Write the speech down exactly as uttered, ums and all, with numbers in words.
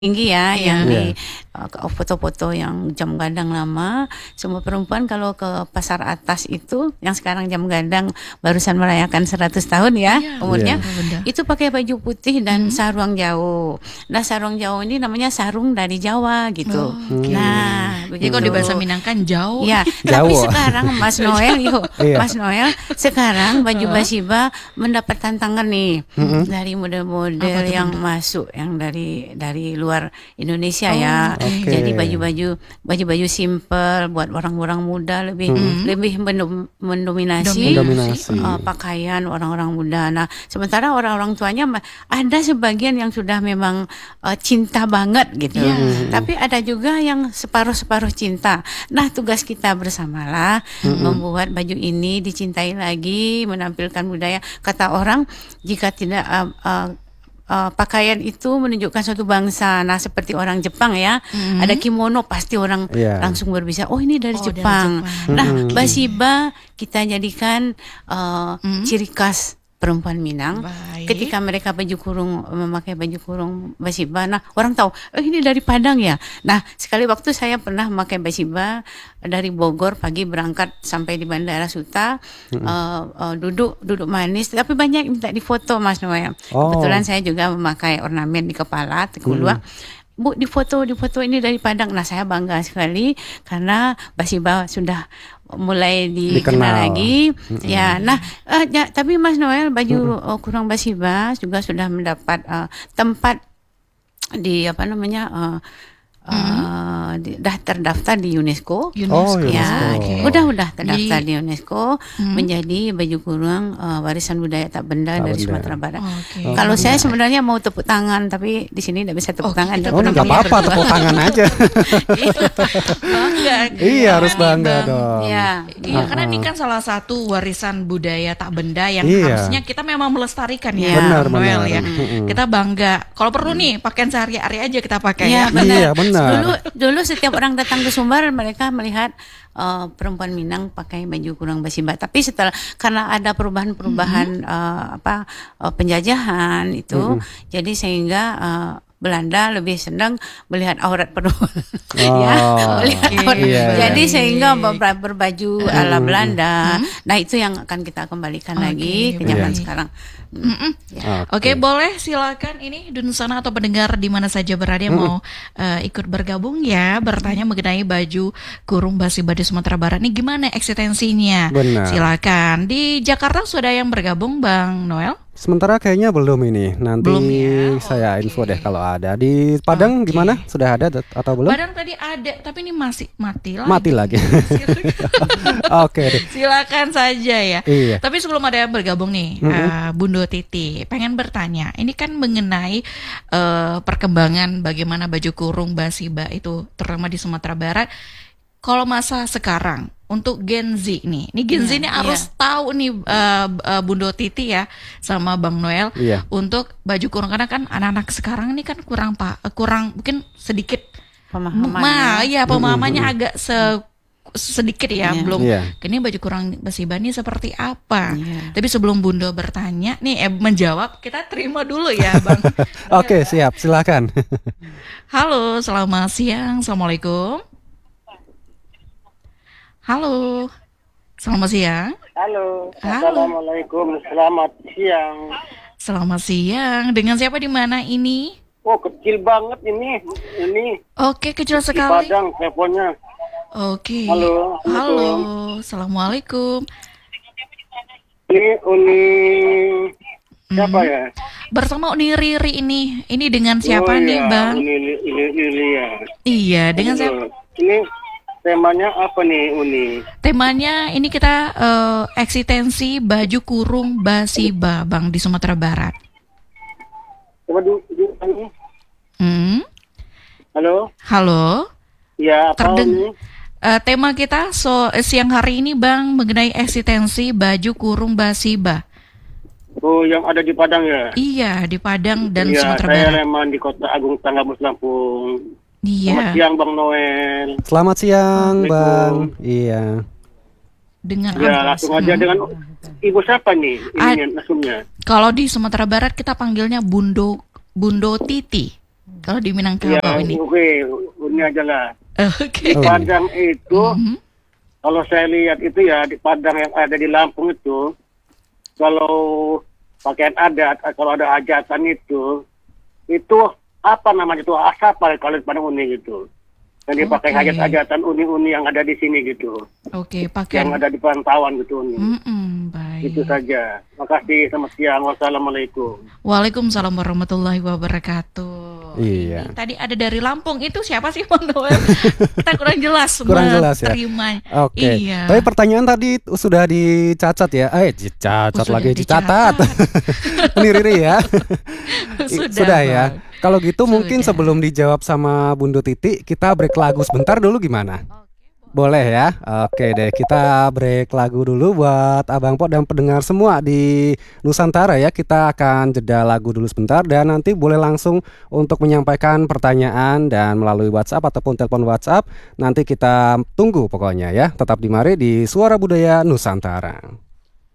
Tinggi ya, Iya. yang di Iya. eee, foto-foto yang jam gadang lama, semua perempuan kalau ke pasar atas itu, yang sekarang jam gadang barusan merayakan seratus tahun ya Iya, umurnya, betul, Bunda. itu pakai baju putih dan Mhm. sarung jauh. Nah, sarung jauh ini namanya sarung dari Jawa gitu. Oh, oke. Nah, Jadi kalau di begitu. bahasa Minang kan jauh. Ya, tapi Jawa. sekarang Mas Noel, yuk, Iya. Mas Noel, sekarang baju Heeh. Basiba mendapat tantangan nih Mhm. dari Apa model-model tuh, yang Bunda? masuk, yang dari dari luar Indonesia Oh, ya. oke. Jadi Oke. baju-baju baju-baju simpel buat orang-orang muda lebih Mhm. lebih mendom- mendominasi Mendominasi. uh, pakaian orang-orang muda. Nah, sementara orang-orang tuanya ma- ada sebagian yang sudah memang uh, cinta banget gitu. Iya. Tapi ada juga yang separuh-separuh cinta. Nah, tugas kita bersamalah membuat baju ini dicintai lagi, menampilkan budaya. Kata orang, jika tidak uh, uh, uh, pakaian itu menunjukkan suatu bangsa. Nah, seperti orang Jepang ya, Mhm. ada kimono pasti orang Iya. langsung berbisa, oh ini dari Oh, dari Jepang. Jepang. Nah, Mhm. Basiba kita jadikan uh, Mhm. ciri khas perempuan Minang. Baik. Ketika mereka baju kurung, memakai baju kurung Basiba, nah orang tahu, oh ini dari Padang ya. Nah, sekali waktu saya pernah memakai Basiba dari Bogor pagi berangkat sampai di Bandara Suta, uh, uh, duduk duduk manis, tapi banyak yang minta difoto Mas Noel. Oh. Kebetulan saya juga memakai ornamen di kepala, tekuluak. Bu, di foto, di foto ini dari Padang. Nah, saya bangga sekali karena Basiba sudah mulai dikenal Dikenal. lagi. Ya, nah, eh, ya, tapi Mas Noel baju eh, kurang Basiba juga sudah mendapat eh, tempat di apa namanya eh, eh, di- dah terdaftar di UNESCO. Oh, UNESCO. Ya, UNESCO. udah udah terdaftar Jadi- di UNESCO menjadi baju kurung eh, warisan budaya tak benda Tak dari benda. Sumatera Barat. Oke. Kalau saya sebenarnya mau tepuk tangan, tapi di sini tidak bisa tepuk Oh, tangan. kita Oh, Karena nggak punya apa-apa, berdua. tepuk tangan aja. Bangga. Iya, harus Karena nih, bangga Bang, dong. Ya, Iya, karena ini kan salah satu warisan budaya tak benda yang Iya. harusnya kita memang melestarikan ya, Benar, Noel benar. ya. Mm-mm. Kita bangga. Kalau perlu nih pakaian sehari-hari aja kita pakai Iya, ya. benar. Iya, benar. Dulu dulu setiap orang datang ke Sumbar mereka melihat eh, perempuan Minang pakai baju kurung Basiba. Tapi setelah karena ada perubahan-perubahan eh, apa eh, penjajahan itu, jadi sehingga eh, Belanda lebih senang melihat aurat perempuan. ya, Oh, melihat oke, aurat. iya, iya. Jadi baik. sehingga ber- berbaju ala Belanda. Nah, itu yang akan kita kembalikan Oke, lagi ke zaman baik. sekarang. Mm-mm. Ya. Oke, boleh silakan ini Dunsana atau pendengar di mana saja berada yang mau eh, ikut bergabung ya, bertanya mengenai baju kurung Basiba di Sumatera Barat. Ini gimana eksistensinya? Benar. Silakan. Di Jakarta sudah yang bergabung, Bang Noel? Sementara kayaknya belum ini. Nanti Belum ya? saya Oke. info deh kalau ada. Di Padang Oke. gimana? Sudah ada dat- atau belum? Padang tadi ada, tapi ini masih mati lagi. Mati lagi. Oke deh. Silakan saja ya. Iya. Tapi sebelum ada yang bergabung nih, eh, Bundo Titi, pengen bertanya. Ini kan mengenai eh, perkembangan bagaimana baju kurung Basiba itu terutama di Sumatera Barat. Kalau masa sekarang untuk Gen Z nih, ini Gen Z Iya, ini harus tahu nih eh, eh, Bundo Titi ya sama Bang Noel Iya. untuk baju kurung karena kan anak-anak sekarang ini kan kurang pak, kurang mungkin sedikit Pemahaman. Ma, ya. ya pemahamannya agak se sedikit ya, Iya. belum. Iya. Ini baju kurang Basiba ini seperti apa? Iya. Tapi sebelum Bundo bertanya, nih eh, menjawab, kita terima dulu ya, Bang. Oke, siap. Silakan. Halo, selamat siang, assalamualaikum. Halo, selamat siang. Halo, Halo. assalamualaikum, selamat siang. Selamat siang. Dengan siapa di mana ini? Oh, kecil banget ini, ini Oke, kecil di sekali. Padang teleponnya. Oke. Halo, Halo, assalamualaikum. Ini Uni siapa ya? Bersama Uni Riri ini. Ini dengan siapa Oh, nih, iya, Bang? Uni Uni Uni ya. Iya, dengan siapa? Betul. Ini temanya apa nih Uni? Temanya ini kita eh, eksistensi baju kurung Basiba, Bang, di Sumatera Barat. Coba dulu, dulu ini. Hmm? Halo, Halo, ya apa Terdeng- ini? Eh, tema kita so eh, siang hari ini, Bang, mengenai eksistensi baju kurung Basiba. Oh, yang ada di Padang ya? Iya, di Padang dan Iya, Sumatera saya Barat. Leman di Kota Agung Tanggamus Lampung. Selamat Iya, siang Bang Noel. Selamat siang, Bang. Assalamualaikum. Iya. dengan Ya, Agus. langsung aja Hmm. dengan Ibu siapa nih? Ad- Ini langsungnya. Kalau di Sumatera Barat kita panggilnya Bundo Bundo Titi. Kalau di Ya, Minangkabau ini. oke, uni aja lah. Oke. Oh. Padang itu, Mhm. kalau saya lihat itu ya di Padang yang ada di Lampung itu, kalau pakaian adat, kalau ada hajatan itu, itu apa namanya itu asap kalau di Padang uni gitu. Yang dipakai Oke. hajat-hajatan uni-uni yang ada di sini gitu, Oke, yang pakaian. ada di perantauan gitu uni. Mm-mm, baik. Itu saja. Makasih, selamat siang. Wassalamualaikum. Waalaikumsalam warahmatullahi wabarakatuh. Iya. Ini tadi ada dari Lampung, itu siapa sih Bang Noel? Kita kurang jelas. Kurang jelas ya? menerima. Oke. Iya. Tapi pertanyaan tadi sudah dicatat ya. Eh, dicatat Oh, sudah lagi dicatat. dicatat. Ini Riri ya. I- Sudah, ya. Bang. Kalau gitu mungkin Sudah. sebelum dijawab sama Bunda Titi, kita break lagu sebentar dulu gimana? Boleh ya? Oke deh, kita break lagu dulu buat Abang Po dan pendengar semua di Nusantara ya. Kita akan jeda lagu dulu sebentar dan nanti boleh langsung untuk menyampaikan pertanyaan dan melalui WhatsApp ataupun telepon WhatsApp. Nanti kita tunggu pokoknya ya. Tetap di mari di Suara Budaya Nusantara.